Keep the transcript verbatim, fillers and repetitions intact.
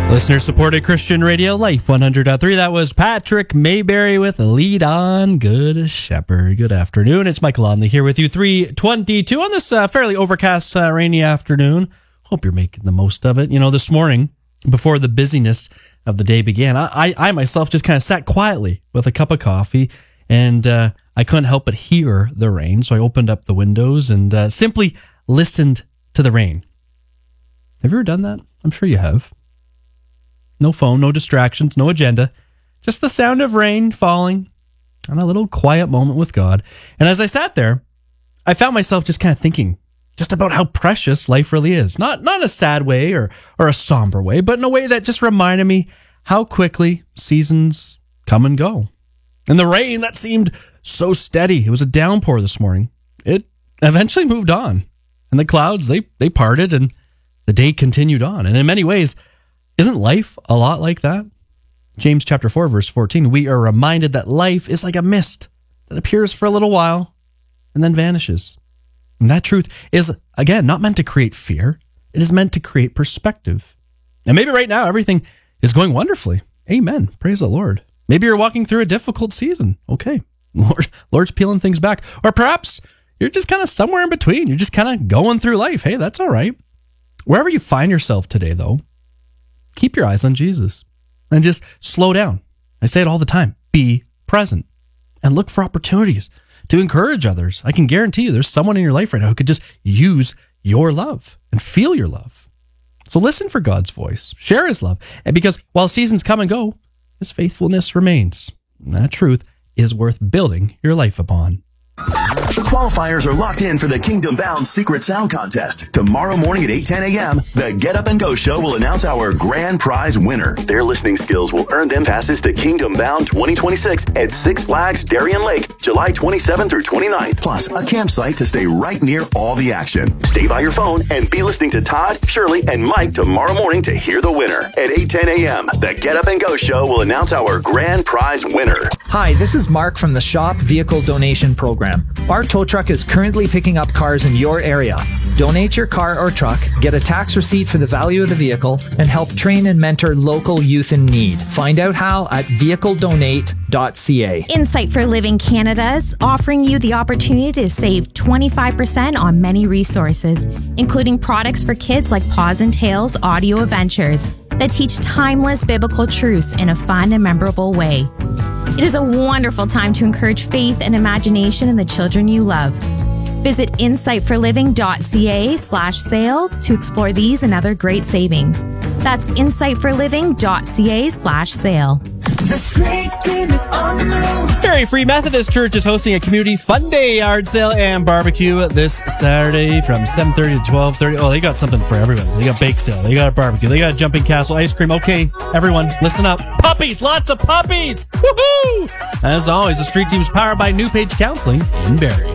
Listener-supported Christian radio, Life one hundred point three. That was Patrick Mayberry with Lead On, Good Shepherd. Good afternoon. It's Michael Onley here with you, three twenty-two on this uh, fairly overcast, uh, rainy afternoon. Hope you're making the most of it. You know, this morning, before the busyness of the day began, I, I, I myself just kind of sat quietly with a cup of coffee, and uh, I couldn't help but hear the rain, so I opened up the windows and uh, simply listened to the rain. Have you ever done that? I'm sure you have. No phone, no distractions, no agenda. Just the sound of rain falling and a little quiet moment with God. And as I sat there, I found myself just kind of thinking just about how precious life really is. Not not in a sad way or, or a somber way, but in a way that just reminded me how quickly seasons come and go. And the rain that seemed so steady, it was a downpour this morning, it eventually moved on. And the clouds, they, they parted and the day continued on. And in many ways, isn't life a lot like that? James chapter four, verse fourteen, we are reminded that life is like a mist that appears for a little while and then vanishes. And that truth is, again, not meant to create fear. It is meant to create perspective. And maybe right now everything is going wonderfully. Amen. Praise the Lord. Maybe you're walking through a difficult season. Okay. Lord, Lord's peeling things back. Or perhaps you're just kind of somewhere in between. You're just kind of going through life. Hey, that's all right. Wherever you find yourself today, though, keep your eyes on Jesus and just slow down. I say it all the time. Be present and look for opportunities to encourage others. I can guarantee you there's someone in your life right now who could just use your love and feel your love. So listen for God's voice. Share his love. And because while seasons come and go, his faithfulness remains. And that truth is worth building your life upon. Qualifiers are locked in for the Kingdom Bound Secret Sound Contest. Tomorrow morning at eight ten a.m., the Get Up and Go Show will announce our grand prize winner. Their listening skills will earn them passes to Kingdom Bound twenty twenty-six at Six Flags Darien Lake, July twenty-seventh through twenty-ninth, plus a campsite to stay right near all the action. Stay by your phone and be listening to Todd, Shirley, and Mike tomorrow morning to hear the winner. At eight ten a.m., the Get Up and Go Show will announce our grand prize winner. Hi, this is Mark from the Shop Vehicle Donation Program. Our tow truck is currently picking up cars in your area. Donate your car or truck, get a tax receipt for the value of the vehicle, and help train and mentor local youth in need. Find out how at vehicle donate dot c a. Insight for Living Canada is offering you the opportunity to save twenty-five percent on many resources, including products for kids like Paws and Tails Audio Adventures that teach timeless biblical truths in a fun and memorable way. It is a wonderful time to encourage faith and imagination in the children you love. Visit insight for living dot c a slash sale to explore these and other great savings. That's insight for living dot c a slash sale. The great team is on the move. Ferry Free Methodist Church is hosting a community fun day, yard sale, and barbecue this Saturday from seven thirty to twelve thirty. Oh, they got something for everyone. They got bake sale. They got a barbecue. They got a jumping castle, ice cream. Okay, everyone, listen up. Puppies! Lots of puppies! Woohoo! As always, the street team is powered by New Page Counseling in Barrie.